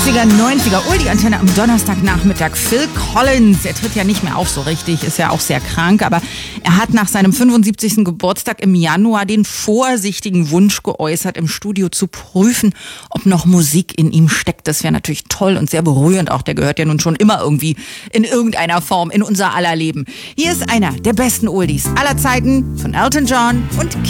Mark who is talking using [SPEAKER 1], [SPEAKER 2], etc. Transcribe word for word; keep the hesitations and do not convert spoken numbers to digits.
[SPEAKER 1] achtziger, neunziger, Uli Antenne am Donnerstagnachmittag. Phil Collins, er tritt ja nicht mehr auf so richtig, ist ja auch sehr krank, aber er hat nach seinem fünfundsiebzigsten Geburtstag im Januar den vorsichtigen Wunsch geäußert, im Studio zu prüfen, ob noch Musik in ihm steckt. Das wäre natürlich toll und sehr berührend auch. Der gehört ja nun schon immer irgendwie in irgendeiner Form in unser aller Leben. Hier ist einer der besten Oldies aller Zeiten von Elton John und